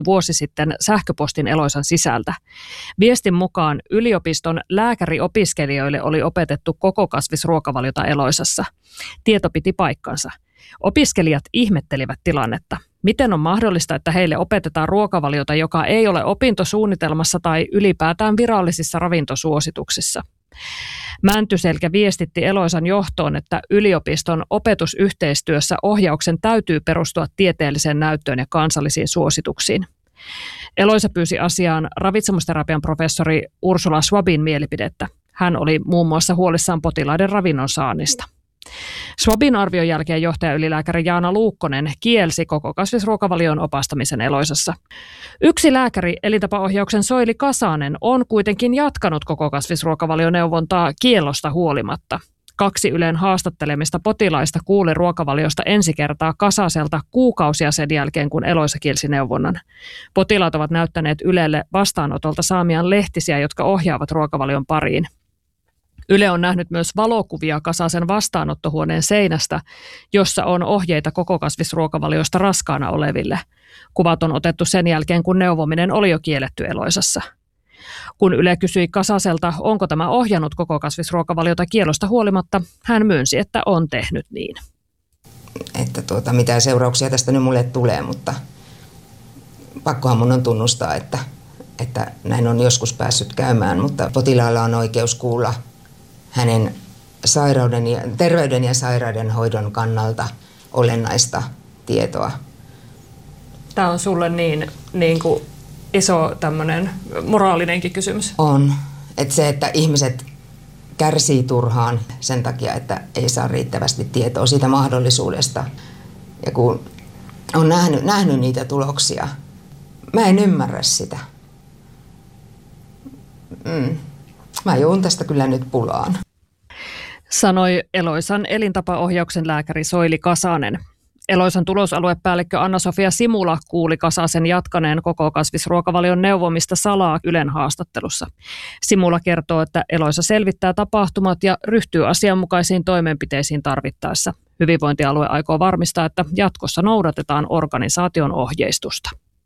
vuosi sitten sähköpostin Eloisan sisältä. Viestin mukaan yliopiston lääkäriopiskelijoille oli opetettu kokokasvisruokavaliota Eloisassa. Tieto piti paikkansa. Opiskelijat ihmettelivät tilannetta. Miten on mahdollista, että heille opetetaan ruokavaliota, joka ei ole opintosuunnitelmassa tai ylipäätään virallisissa ravintosuosituksissa? Mäntyselkä viestitti Eloisan johtoon, että yliopiston opetusyhteistyössä ohjauksen täytyy perustua tieteelliseen näyttöön ja kansallisiin suosituksiin. Eloisa pyysi asiaan ravitsemusterapian professori Ursula Schwabin mielipidettä. Hän oli muun muassa huolissaan potilaiden ravinnon saannista. Schwabin arvion jälkeen johtajaylilääkäri Jaana Luukkonen kielsi kokokasvisruokavalion opastamisen Eloisassa. Yksi lääkäri, elintapaohjauksen Soili Kasanen, on kuitenkin jatkanut kokokasvisruokavalioneuvontaa kiellosta huolimatta. 2 Ylen haastattelemista potilaista kuuli ruokavaliosta ensi kertaa Kasaselta kuukausia sen jälkeen, kun Eloisa kielsi neuvonnan. Potilaat ovat näyttäneet Ylelle vastaanotolta saamiaan lehtisiä, jotka ohjaavat ruokavalion pariin. Yle on nähnyt myös valokuvia Kasasen vastaanottohuoneen seinästä, jossa on ohjeita kokokasvisruokavaliosta raskaana oleville. Kuvat on otettu sen jälkeen, kun neuvominen oli jo kielletty Eloisassa. Kun Yle kysyi Kasaselta, onko tämä ohjannut kokokasvisruokavaliota kiellosta huolimatta, hän myönsi, että on tehnyt niin. Että mitä seurauksia tästä nyt mulle tulee, mutta pakkohan mun on tunnustaa, että näin on joskus päässyt käymään, mutta potilaalla on oikeus kuulla hänen terveyden ja sairauden hoidon kannalta olennaista tietoa. Tämä on sulle niin kuin iso tämmöinen moraalinenkin kysymys. On. Että se, että ihmiset kärsii turhaan sen takia, että ei saa riittävästi tietoa siitä mahdollisuudesta. Ja kun on nähnyt niitä tuloksia, mä en ymmärrä sitä. Mä joudun tästä kyllä nyt pulaan. Sanoi Eloisan elintapaohjauksen lääkäri Soili Kasanen. Eloisan tulosaluepäällikkö Anna-Sofia Simula kuuli Kasasen jatkaneen kokokasvisruokavalion neuvomista salaa Ylen haastattelussa. Simula kertoo, että Eloisa selvittää tapahtumat ja ryhtyy asianmukaisiin toimenpiteisiin tarvittaessa. Hyvinvointialue aikoo varmistaa, että jatkossa noudatetaan organisaation ohjeistusta.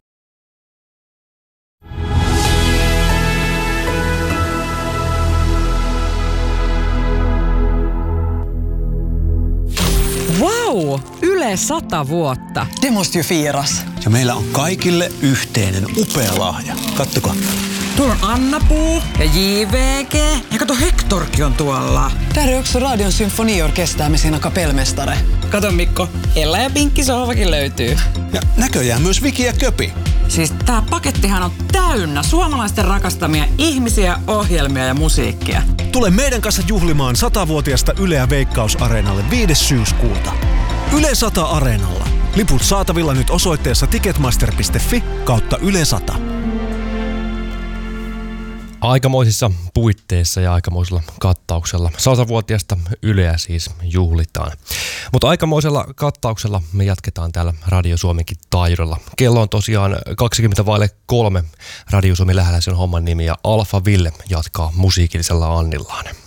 Wow! Yle 100 vuotta. Det måste ju firas. Ja meillä on kaikille yhteinen upea lahja. Kattokaa. Tuolla on Anna-Puu ja JVG. Ja kato, Hectorkin on tuolla. Där är också Radion symfoniorkester med sina kapellmästare. Kato Mikko, Ella ja Pinkki sohvakin löytyy. Ja näköjään myös Viki ja Köpi. Siis tää pakettihan on täynnä suomalaisten rakastamia ihmisiä, ohjelmia ja musiikkia. Tule meidän kanssa juhlimaan 100-vuotiasta Yleä Veikkaus-areenalle 5. syyskuuta. Yle 100 Areenalla. Liput saatavilla nyt osoitteessa ticketmaster.fi/Yle 100. Aikamoisissa puitteissa ja aikamoisella kattauksella 100-vuotiaasta Yleä siis juhlitaan. Mutta aikamoisella kattauksella me jatketaan täällä Radio Suomenkin taajuudella. Kello on tosiaan 3:20. Radio Suomi lähellä sen homman nimi ja Alfa Ville jatkaa musiikillisella annillaan.